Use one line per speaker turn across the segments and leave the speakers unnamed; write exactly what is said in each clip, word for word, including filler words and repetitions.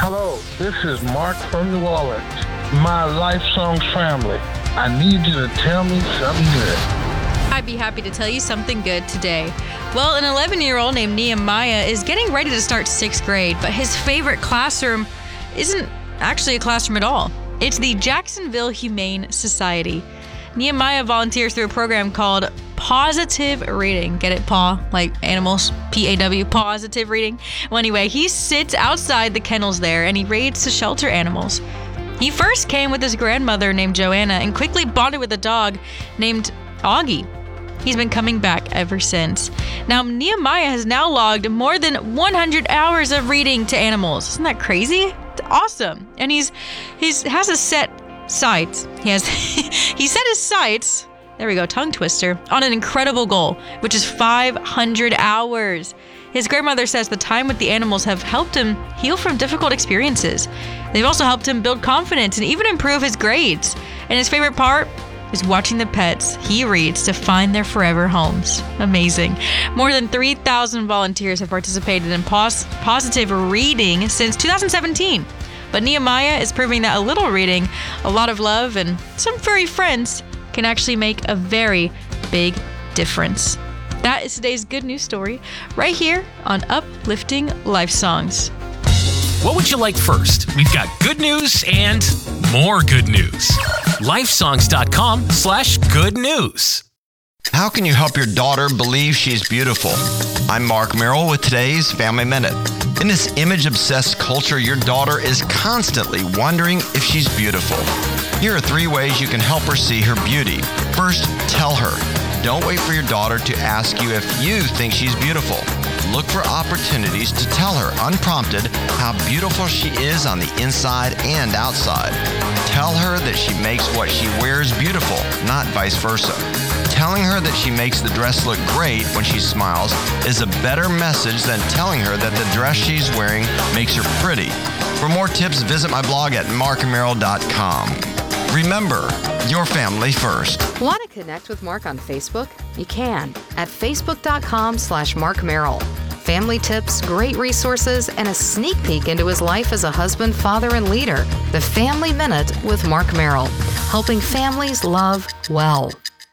Hello, this is Mark from New Orleans. My Life Songs family. I need you to tell me something good.
I'd be happy to tell you something good today. Well, an eleven-year-old named Nehemiah is getting ready to start sixth grade, but his favorite classroom isn't actually a classroom at all. It's the Jacksonville Humane Society. Nehemiah volunteers through a program called Positive Reading. Get it, paw? Like animals, P A W, positive reading. Well, anyway, he sits outside the kennels there and he reads to shelter animals. He first came with his grandmother named Joanna and quickly bonded with a dog named Augie. He's been coming back ever since. Now, Nehemiah has now logged more than one hundred hours of reading to animals. Isn't that crazy? It's awesome. And he's he's has a set sights. He has he set his sights, there we go, tongue twister, on an incredible goal, which is five hundred hours. His grandmother says the time with the animals have helped him heal from difficult experiences. They've also helped him build confidence and even improve his grades. And his favorite part is watching the pets he reads to find their forever homes. Amazing. More than three thousand volunteers have participated in pos- positive reading since two thousand seventeen. But Nehemiah is proving that a little reading, a lot of love, and some furry friends can actually make a very big difference. That is today's good news story right here on Uplifting Life Songs.
What would you like first? We've got good news and more good news. Lifesongs.com slash good news.
How can you help your daughter believe she's beautiful? I'm Mark Merrill with today's Family Minute. In this image-obsessed culture, your daughter is constantly wondering if she's beautiful. Here are three ways you can help her see her beauty. First, tell her. Don't wait for your daughter to ask you if you think she's beautiful. Look for opportunities to tell her, unprompted, how beautiful she is on the inside and outside. Tell her that she makes what she wears beautiful, not vice versa. Telling her that she makes the dress look great when she smiles is a better message than telling her that the dress she's wearing makes her pretty. For more tips, visit my blog at mark merrill dot com. Remember, your family first.
Want to connect with Mark on Facebook? You can at facebook.com slash Mark Merrill. Family tips, great resources, and a sneak peek into his life as a husband, father, and leader. The Family Minute with Mark Merrill, helping families love well.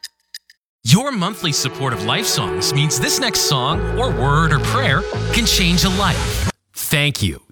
Your monthly support of Life Songs means this next song or word or prayer can change a life. Thank you.